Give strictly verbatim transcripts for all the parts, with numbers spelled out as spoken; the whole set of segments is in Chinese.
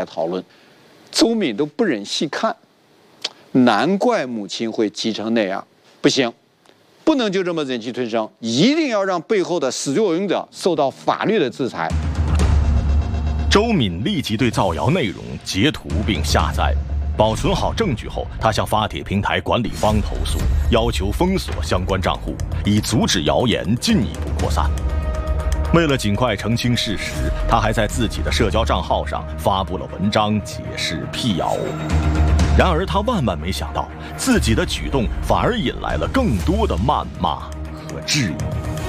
来讨论。周敏都不忍细看，难怪母亲会急成那样。不行，不能就这么忍气吞声，一定要让背后的始作俑者受到法律的制裁。 周敏立即对造谣内容截图并下载，保存好证据后，他向发帖平台管理方投诉，要求封锁相关账户，以阻止谣言进一步扩散。为了尽快澄清事实，他还在自己的社交账号上发布了文章解释辟谣。然而他万万没想到，自己的举动反而引来了更多的谩骂和质疑。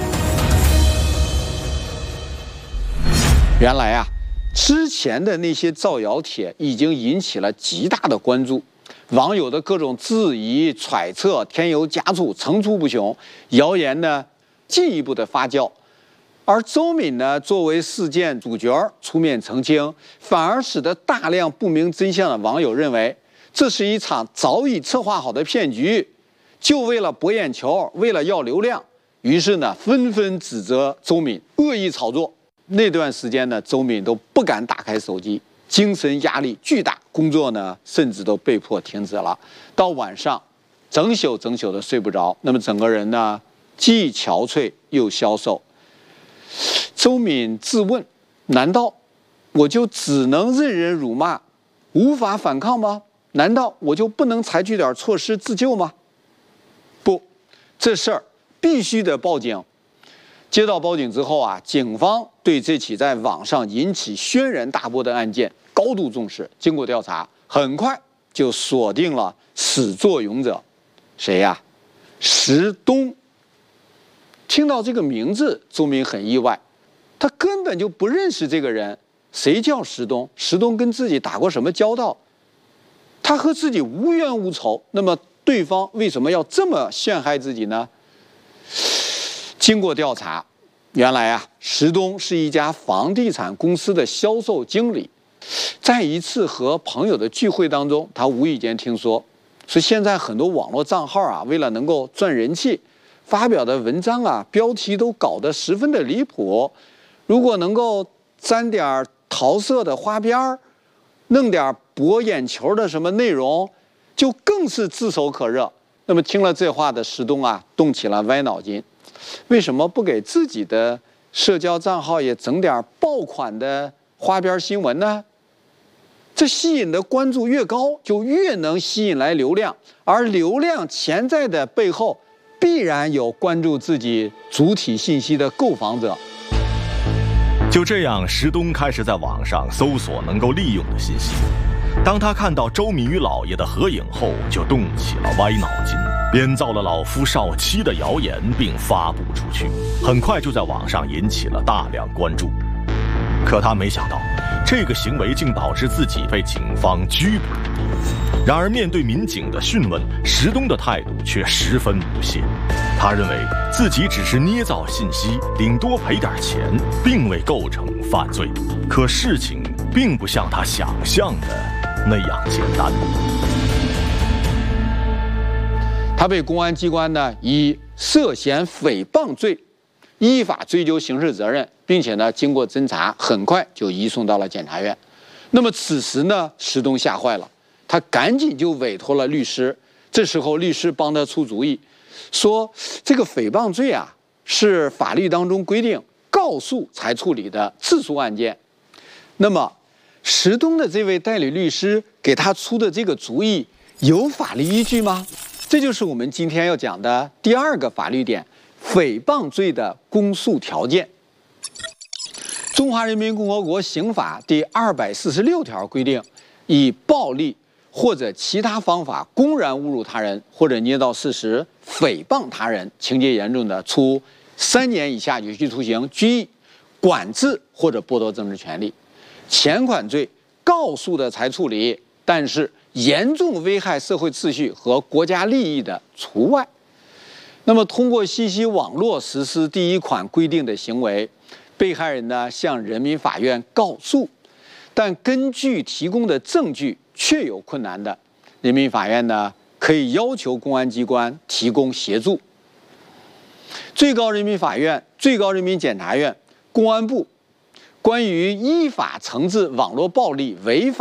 原来啊，之前的那些造谣帖已经引起了极大的关注，网友的各种质疑、揣测添油加醋层出不穷，谣言呢进一步的发酵。而周敏呢，作为事件主角出面澄清，反而使得大量不明真相的网友认为这是一场早已策划好的骗局，就为了博眼球，为了要流量，于是呢，纷纷指责周敏恶意炒作。那段时间呢，周敏都不敢打开手机，精神压力巨大，工作呢甚至都被迫停止了。到晚上，整宿整宿的睡不着，那么整个人呢既憔悴又消瘦。周敏自问：难道我就只能任人辱骂，无法反抗吗？难道我就不能采取点措施自救吗？不，这事儿必须得报警。接到报警之后啊，警方对这起在网上引起轩然大波的案件高度重视。经过调查，很快就锁定了始作俑者，谁呀？石东。听到这个名字，周敏很意外，他根本就不认识这个人。谁叫石东？石东跟自己打过什么交道？他和自己无冤无仇，那么对方为什么要这么陷害自己呢？经过调查，原来啊，石东是一家房地产公司的销售经理。在一次和朋友的聚会当中，他无意间听说，说现在很多网络账号啊，为了能够赚人气，发表的文章啊，标题都搞得十分的离谱。如果能够沾点桃色的花边儿，弄点博眼球的什么内容，就更是炙手可热。那么听了这话的石东啊，动起了歪脑筋，为什么不给自己的社交账号也整点爆款的花边新闻呢？这吸引的关注越高，就越能吸引来流量，而流量潜在的背后，必然有关注自己主体信息的购房者。 就这样，石东开始在网上搜索能够利用的信息。当他看到周敏与老爷的合影后，就动起了歪脑筋，编造了老夫少妻的谣言并发布出去，很快就在网上引起了大量关注。可他没想到，这个行为竟导致自己被警方拘捕。然而面对民警的讯问，石东的态度却十分不屑。他认为自己只是捏造信息，顶多赔点钱，并未构成犯罪。可事情并不像他想象的那样简单。 他被公安机关呢以涉嫌诽谤罪依法追究刑事责任，并且呢经过侦查，很快就移送到了检察院。那么此时呢，石东吓坏了，他赶紧就委托了律师。这时候律师帮他出主意，说这个诽谤罪啊是法律当中规定告诉才处理的次数案件。那么石东的这位代理律师给他出的这个主意有法律依据吗？这就是我们今天要讲的第二个法律点，诽谤罪的公诉条件。中华人民共和国刑法第二百四十六条规定，以暴力或者其他方法公然侮辱他人，或者捏造事实诽谤他人，情节严重的，处三年以下有期徒刑、拘役、管制或者剥夺政治权利。前款罪告诉的才处理，但是严重危害社会秩序和国家利益的除外。那么通过信息网络实施第一款规定的行为，被害人呢向人民法院告诉，但根据提供的证据确有困难的，人民法院呢可以要求公安机关提供协助。最高人民法院、最高人民检察院、公安部关于依法惩治网络暴力违法